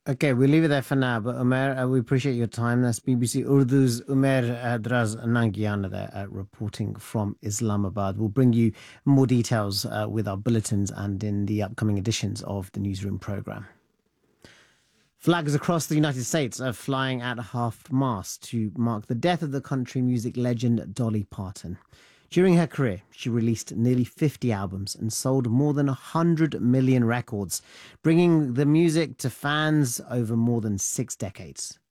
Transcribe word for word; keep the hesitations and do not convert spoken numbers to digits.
Okay, we'll leave it there for now. But Umer, uh, we appreciate your time. That's B B C Urdu's Umer uh, Draz Nangiana there, uh, reporting from Islamabad. We'll bring you more details uh, with our bulletins and in the upcoming editions of the Newsroom programme. Flags across the United States are flying at half-mast to mark the death of the country music legend Dolly Parton. During her career, she released nearly fifty albums and sold more than one hundred million records, bringing the music to fans over more than six decades.